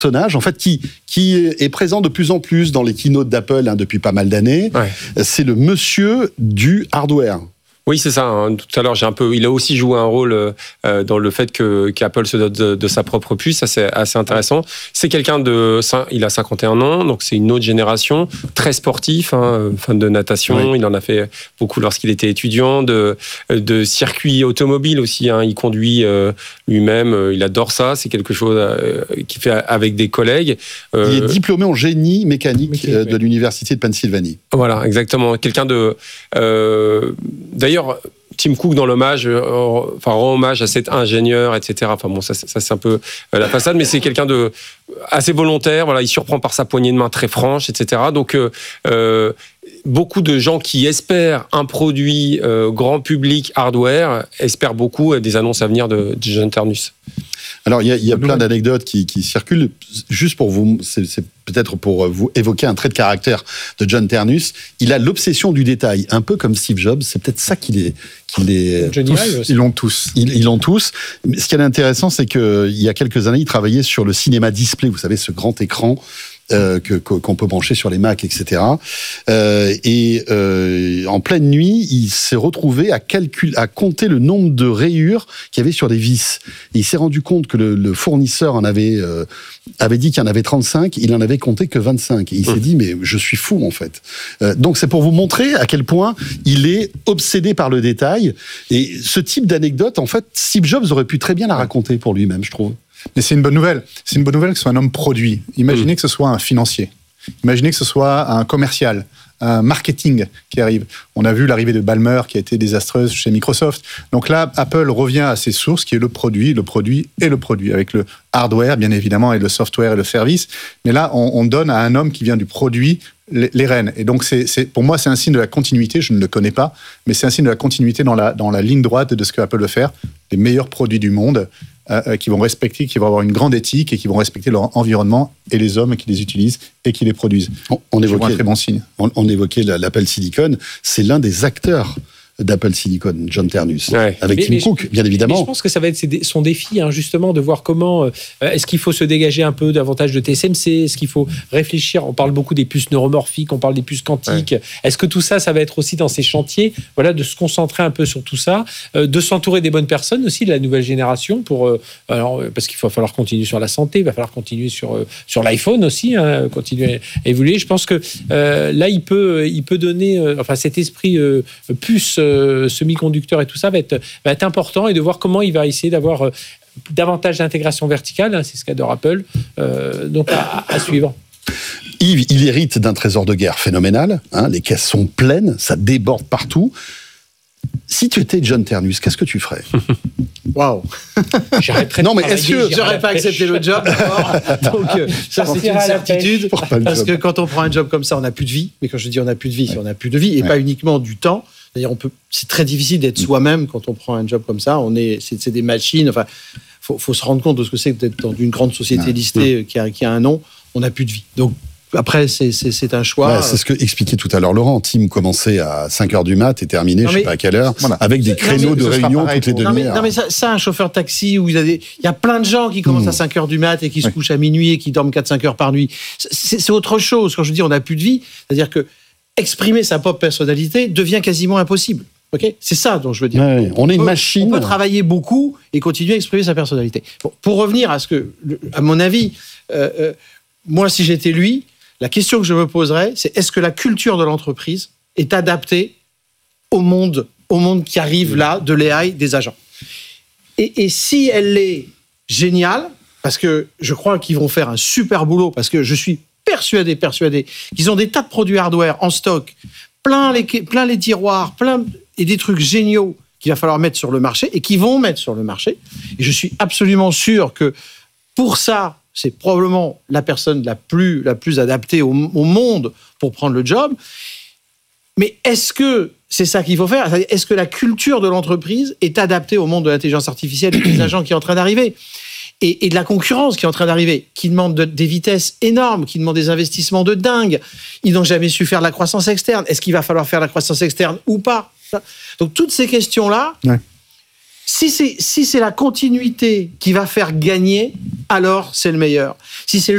personnage en fait qui est présent de plus en plus dans les keynotes d'Apple depuis pas mal d'années. Ouais. C'est le monsieur du hardware. Oui, c'est ça. Hein. Tout à l'heure, il a aussi joué un rôle dans le fait qu'Apple se dote de sa propre puce. Ça, c'est assez intéressant. C'est quelqu'un il a 51 ans, donc c'est une autre génération, très sportif, hein, fan de natation. Ouais. Il en a fait beaucoup lorsqu'il était étudiant, de circuits automobiles aussi. Hein. Il conduit lui-même. Il adore ça. C'est quelque chose qu'il fait avec des collègues. Il est diplômé en génie mécanique de l'université de Pennsylvanie. Voilà, exactement. Quelqu'un de D'ailleurs, Tim Cook, dans l'hommage, rend hommage à cet ingénieur, etc. Enfin bon, ça c'est un peu la façade, mais c'est quelqu'un de assez volontaire. Voilà, il surprend par sa poignée de main très franche, etc. Donc, beaucoup de gens qui espèrent un produit grand public hardware espèrent beaucoup des annonces à venir de John Ternus. Alors, il y a plein d'anecdotes qui circulent. Juste pour vous, c'est peut-être pour vous évoquer un trait de caractère de John Ternus. Il a l'obsession du détail, un peu comme Steve Jobs. C'est peut-être ça qu'il est. Ils l'ont tous. Ils l'ont tous. Ce qui est intéressant, c'est qu'il y a quelques années, il travaillait sur le cinéma display. Vous savez, ce grand écran qu'on peut brancher sur les Mac, etc. En pleine nuit, il s'est retrouvé à compter le nombre de rayures qu'il y avait sur des vis. Et il s'est rendu compte que le fournisseur avait dit qu'il y en avait 35, il en avait compté que 25. Et il s'est dit, mais je suis fou, en fait. Donc, c'est pour vous montrer à quel point il est obsédé par le détail. Et ce type d'anecdote, en fait, Steve Jobs aurait pu très bien la raconter pour lui-même, je trouve. Mais c'est une bonne nouvelle. C'est une bonne nouvelle que ce soit un homme produit. Imaginez que ce soit un financier. Imaginez que ce soit un commercial, un marketing qui arrive. On a vu l'arrivée de Ballmer qui a été désastreuse chez Microsoft. Donc là, Apple revient à ses sources, qui est le produit, avec le hardware, bien évidemment, et le software et le service. Mais là, on donne à un homme qui vient du produit les rênes. Et donc, pour moi, c'est un signe de la continuité. Je ne le connais pas, mais c'est un signe de la continuité dans la ligne droite de ce que Apple veut faire. Les meilleurs produits du monde, qui vont respecter, qui vont avoir une grande éthique et qui vont respecter leur environnement et les hommes qui les utilisent et qui les produisent. On évoquait un très bon signe. On évoquait l'Apple Silicon. C'est l'un des acteurs d'Apple Silicon, John Ternus, avec Tim Cook, bien évidemment. Mais je pense que ça va être son défi, justement, de voir comment est-ce qu'il faut se dégager un peu davantage de TSMC, est-ce qu'il faut réfléchir, on parle beaucoup des puces neuromorphiques, on parle des puces quantiques, est-ce que tout ça va être aussi dans ces chantiers, voilà, de se concentrer un peu sur tout ça, de s'entourer des bonnes personnes aussi, de la nouvelle génération, parce qu'il va falloir continuer sur la santé, il va falloir continuer sur l'iPhone aussi, continuer à évoluer. Je pense que là, il peut donner, cet esprit puce, semi-conducteur et tout ça va être important, et de voir comment il va essayer d'avoir davantage d'intégration verticale, c'est ce qu'adore Apple, donc à suivre. Yves, il hérite d'un trésor de guerre phénoménal, les caisses sont pleines, ça déborde partout. Si tu étais John Ternus, qu'est-ce que tu ferais? Waouh. Non, mais est-ce que j'aurais pas accepté le job d'abord? Donc ça, c'est une certitude, parce que quand on prend un job comme ça, on n'a plus de vie. Mais quand je dis on n'a plus de vie, c'est on n'a plus de vie, et pas uniquement du temps. D'ailleurs, c'est très difficile d'être soi-même quand on prend un job comme ça. C'est des machines. Enfin, faut se rendre compte de ce que c'est d'être dans une grande société listée qui a un nom. On n'a plus de vie. Donc après, c'est un choix. Ouais, c'est ce que expliquait tout à l'heure Laurent. Tim commençait à 5h du mat et terminait, je sais pas à quelle heure, avec des créneaux de réunion toutes les demi-heures. Non, mais ça, un chauffeur taxi où il y a plein de gens qui commencent à 5h du mat et qui se couchent à minuit et qui dorment 4-5 heures par nuit. C'est autre chose. Quand je dis on n'a plus de vie, c'est-à-dire que exprimer sa propre personnalité devient quasiment impossible. Okay, c'est ça dont je veux dire. Ouais, on est une machine. On peut travailler beaucoup et continuer à exprimer sa personnalité. Bon, pour revenir à mon avis, moi, si j'étais lui, la question que je me poserais, c'est est-ce que la culture de l'entreprise est adaptée au monde qui arrive là, de l'AI, des agents. Et si elle est géniale, parce que je crois qu'ils vont faire un super boulot, parce que je suis persuadé qu'ils ont des tas de produits hardware en stock, plein les tiroirs, et des trucs géniaux qu'il va falloir mettre sur le marché et qui vont mettre sur le marché. Et je suis absolument sûr que pour ça, c'est probablement la personne la plus adaptée au monde pour prendre le job. Mais est-ce que c'est ça qu'il faut faire? Est-ce que la culture de l'entreprise est adaptée au monde de l'intelligence artificielle et des agents qui est en train d'arriver? Et de la concurrence qui est en train d'arriver, qui demande des vitesses énormes, qui demande des investissements de dingue. Ils n'ont jamais su faire de la croissance externe. Est-ce qu'il va falloir faire de la croissance externe ou pas? Donc, toutes ces questions-là, si c'est la continuité qui va faire gagner, alors c'est le meilleur. Si c'est